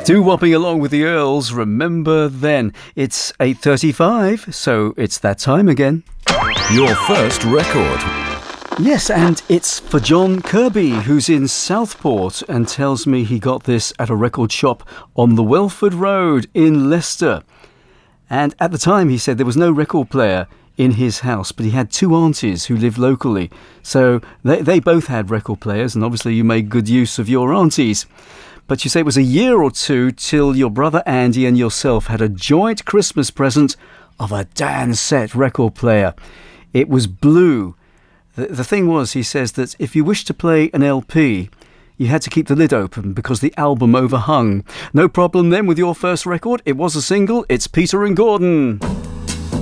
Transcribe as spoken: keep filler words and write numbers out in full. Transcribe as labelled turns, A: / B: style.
A: Doo-wopping along with the Earls, Remember Then. It's eight thirty-five, so it's that time again.
B: Your first record.
A: Yes, and it's for John Kirby, who's in Southport, and tells me he got this at a record shop on the Welford Road in Leicester. And at the time, he said there was no record player in his house, but he had two aunties who lived locally. So they, they both had record players, and obviously you made good use of your aunties. But you say it was a year or two till your brother Andy and yourself had a joint Christmas present of a Dansette record player. It was blue. The, the thing was, he says that if you wished to play an L P, you had to keep the lid open because the album overhung. No problem then with your first record. It was a single. It's Peter and Gordon.